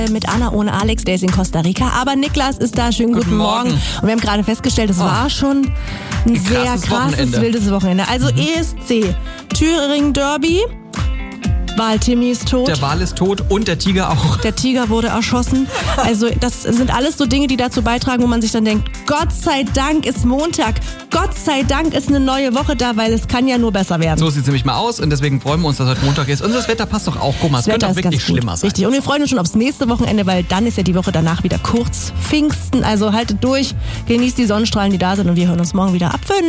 mit Anna ohne Alex, der ist in Costa Rica. Aber Niklas ist da. Schönen guten Morgen. Und wir haben gerade festgestellt, es war schon ein sehr krasses, wildes Wochenende. Also ESC, Thüringen Derby. Wal-Timmy ist tot. Der Wal ist tot und der Tiger auch. Der Tiger wurde erschossen. Also das sind alles so Dinge, die dazu beitragen, wo man sich dann denkt, Gott sei Dank ist Montag. Gott sei Dank ist eine neue Woche da, weil es kann ja nur besser werden. So sieht es nämlich mal aus und deswegen freuen wir uns, dass heute Montag ist. Und das Wetter passt doch auch. Guck mal, es könnte auch wirklich schlimmer sein. Richtig. Und wir freuen uns schon aufs nächste Wochenende, weil dann ist ja die Woche danach wieder kurz Pfingsten. Also haltet durch, genießt die Sonnenstrahlen, die da sind und wir hören uns morgen wieder ab 5.